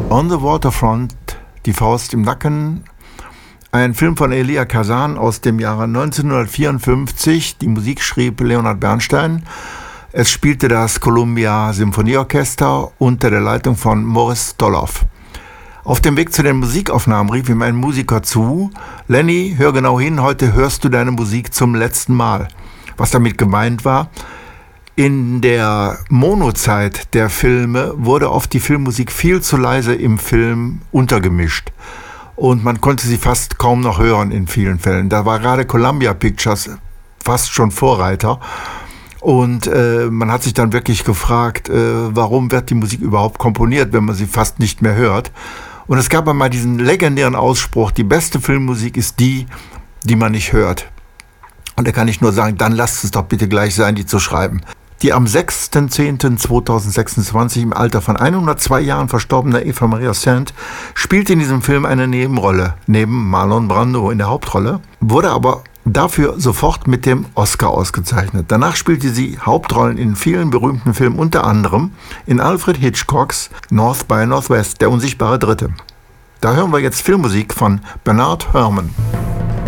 On the Waterfront, die Faust im Nacken, ein Film von Elia Kazan aus dem Jahre 1954. Die Musik schrieb Leonard Bernstein. Es spielte das Columbia Symphonieorchester unter der Leitung von Morris Doloff. Auf dem Weg zu den Musikaufnahmen rief ihm ein Musiker zu: Lenny, hör genau hin, heute hörst du deine Musik zum letzten Mal. Was damit gemeint war: In der Monozeit der Filme wurde oft die Filmmusik viel zu leise im Film untergemischt. Und man konnte sie fast kaum noch hören in vielen Fällen. Da war gerade Columbia Pictures fast schon Vorreiter. Und man hat sich dann wirklich gefragt, warum wird die Musik überhaupt komponiert, wenn man sie fast nicht mehr hört. Und es gab einmal diesen legendären Ausspruch: Die beste Filmmusik ist die, die man nicht hört. Und da kann ich nur sagen, dann lasst es doch bitte gleich sein, die zu schreiben. Die am 6.10.2026 im Alter von 102 Jahren verstorbene Eva Maria Saint spielt in diesem Film eine Nebenrolle, neben Marlon Brando in der Hauptrolle, wurde aber dafür sofort mit dem Oscar ausgezeichnet. Danach spielte sie Hauptrollen in vielen berühmten Filmen, unter anderem in Alfred Hitchcocks North by Northwest, der unsichtbare Dritte. Da hören wir jetzt Filmmusik von Bernard Herrmann.